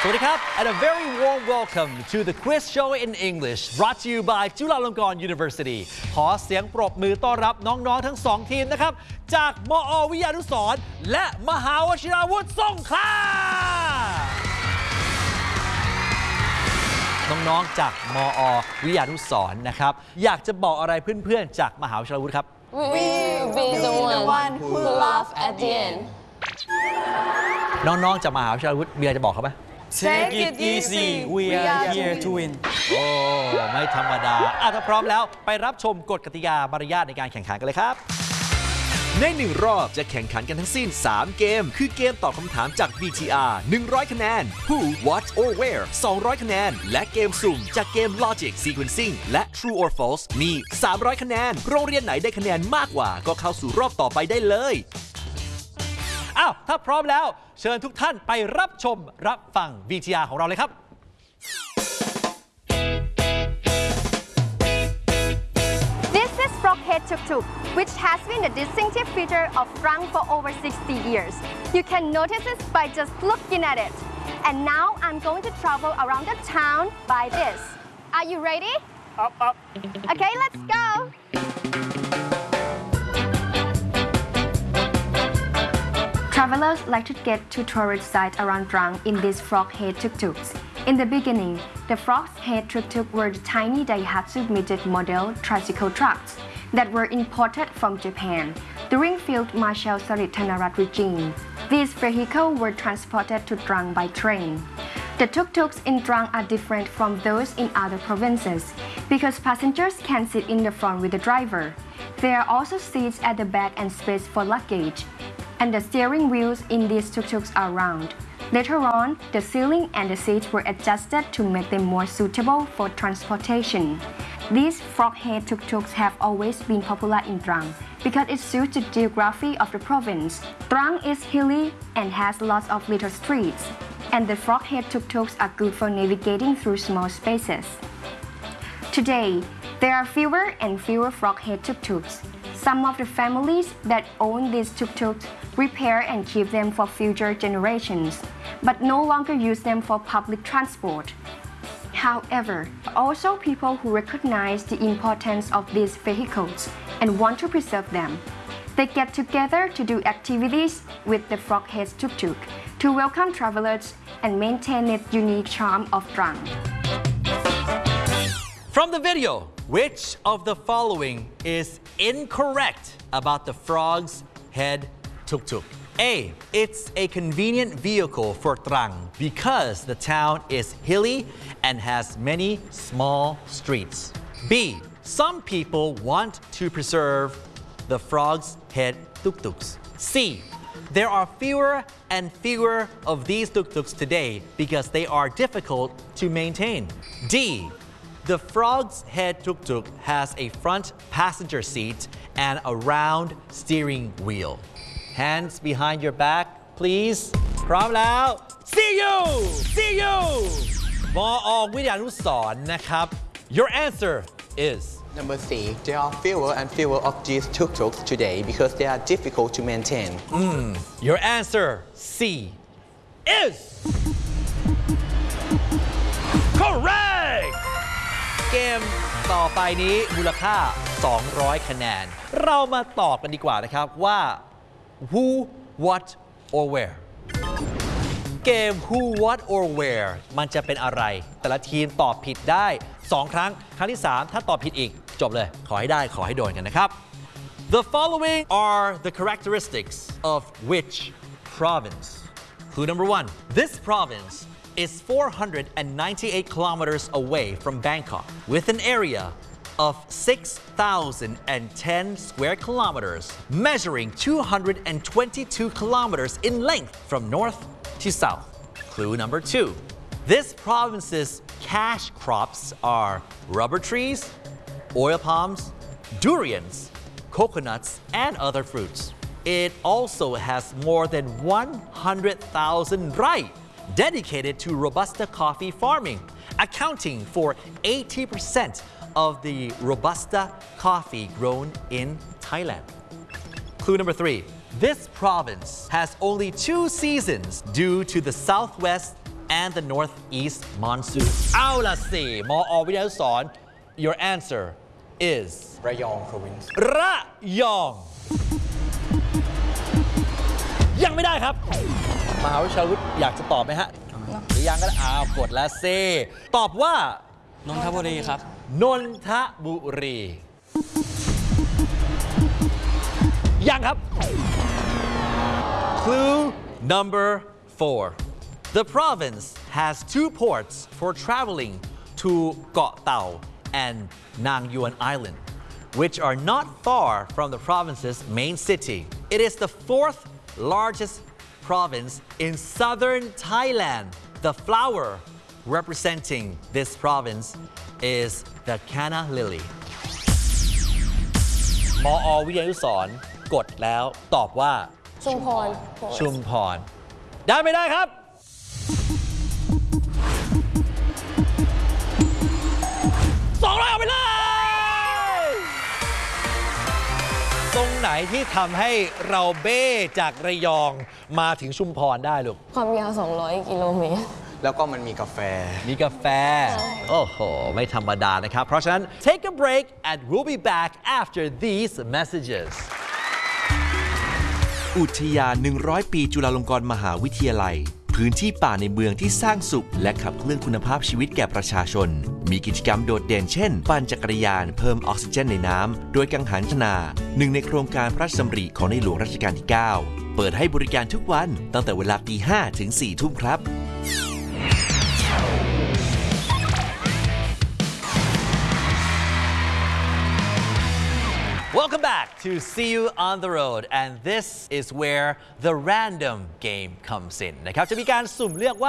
สวัสดีครับ and a very warm welcome to the quiz show in English brought to you by จุฬาลงกรณ์ University ขอเสียงปรบมือต้อนรับน้องๆทั้งสองทีมนะครับจากมอ.วิทยานุสรณ์และมหาวชิราวุธสงขลาน้องๆจากมอ.วิทยานุสรณ์นะครับอยากจะบอกอะไรเพื่อนๆจากมหาวชิราวุธครับ We'll be the one who laugh at the end น้องๆจากมหาวิทยาลัยวุฒิมีอะไรจะบอกเขาไหม Take it easy we are here to win โอ้ไม่ธรรมดาถ้าพร้อมแล้วไปรับชมกฎกติกามารยาทในการแข่งขันกันเลยครับใน1รอบจะแข่งขันกันทั้งสิ้น3เกมคือเกมตอบคำถามจาก VTR 100 คะแนน Who What or Where 200 คะแนนและเกมสุ่มจากเกม Logic Sequencing และ True or False มี300 คะแนนโรงเรียนไหนได้คะแนนมากกว่าก็เข้าสู่รอบต่อไปได้เลยถ้าพร้อมแล้วเชิญทุกท่านไปรับชมรับฟัง VTR ของเราเลยครับ This is Froghead Tuk Tuk, which has been a distinctive feature of Trang for over 60 years. You can notice it by just looking at it. And now I'm going to travel around the town by this. Are you ready? Up. Okay, let's go. Travelers like to get to tourist sites around Trang in these frog-head tuk-tuks. In the beginning, the frog-head tuk-tuk were the tiny Daihatsu midget model tricycle trucks that were imported from Japan during Field Marshal Sarit Thanarat regime. These vehicles were transported to Trang by train. The tuk-tuks in Trang are different from those in other provinces because passengers can sit in the front with the driver. There are also seats at the back and space for luggage. And the steering wheels in these tuk-tuks are round. Later on, the ceiling and the seats were adjusted to make them more suitable for transportation. These frog-head tuk-tuks have always been popular in Trang because it suits the geography of the province. Trang is hilly and has lots of little streets, and the frog-head tuk-tuks are good for navigating through small spaces. Today, there are fewer and fewer frog-head tuk-tuks. Some of the families that own these tuk-tuks repair and keep them for future generations, but no longer use them for public transport. However, also people who recognize the importance of these vehicles and want to preserve them. They get together to do activities with the frog-head tuk-tuk to welcome travelers and maintain its unique charm of Trang. From the video, which of the following is incorrect about the frog's head tuk-tuk? A. It's a convenient vehicle for Trang because the town is hilly and has many small streets. B. Some people want to preserve the frog's head tuk-tuks. C. There are fewer and fewer of these tuk-tuks today because they are difficult to maintain. D. The frog's head tuk-tuk has a front passenger seat and a round steering wheel. Hands behind your back, please. พร้อมแล้ว See you! See you! มอ.วิทยานุสรณ์นะครับ Your answer is Number C. There are fewer and fewer of these tuk-tuks today because they are difficult to maintain. Your answer C is correct. เกมต่อไปนี้มูลค่า200 คะแนนเรามาตอบกันดีกว่านะครับว่า Who What or Where เกม Who What or Where มันจะเป็นอะไรแต่ละทีมตอบผิดได้2 ครั้งครั้งที่3ถ้าตอบผิดอีกจบเลยขอให้ได้ขอให้โดนกันนะครับ The following are the characteristics of which province? Clue number 1. This province is 498 kilometers away from Bangkok with an area of 6,010 square kilometers, measuring 222 kilometers in length from north to south. Clue number 2. This province's cash crops are rubber trees, oil palms, durians, coconuts, and other fruits. It also has more than 100,000 rai dedicated to Robusta coffee farming, accounting for 80% of the Robusta coffee grown in Thailand. Clue number 3. This province has only 2 seasons due to the southwest and the northeast monsoon เอาล่ะสิมอวิทยานุสรณ์ your answer is Rayong province ระยอง ยังไม่ได้ครับมหาวิทยาลัยอยากจะตอบไหมฮะหรือยังก็ได้กดแล้วเซตอบว่านนทบุรีครับนนทบุรี ยังครับ Clue number 4 The province has 2 ports for traveling to Got Tao and Nang Yuan Island, which are not far from the province's main city. It is the 4th largest province in southern Thailand. The flower representing this province is the Canna lily. มอวิทยานุสรณ์กดแล้วตอบว่าชุมพรชุมพร ได้ไม่ได้ครับ 200เอาไปเลย ตรงไหนที่ทำให้เราเบ้จากระยองมาถึงชุมพรได้ลูกความยาว 200 กิโลเมตรแล้วก็มันมีกาแฟมีกาแฟ โอ้โห ไม่ธรรมดานะครับ เพราะฉะนั้น take a break and we'll be back after these messages อุทยาน 100 ปีจุฬาลงกรณ์มหาวิทยาลัย พื้นที่ป่าในเมืองที่สร้างสุขและขับเคลื่อนคุณภาพชีวิตแก่ประชาชน มีกิจกรรมโดดเด่นเช่น ปั่นจักรยานเพิ่มออกซิเจนในน้ำ โดยกังหันชนา หนึ่งในโครงการพระราชดำริของในหลวงรัชกาลที่ 9 เปิดให้บริการทุกวันตั้งแต่เวลา 5:00 ถึง 4:00 ทุ่มครับ Welcome back to See You on the Road and this is where the random game comes in นะครับจะมีการสุ่มเลือกว่า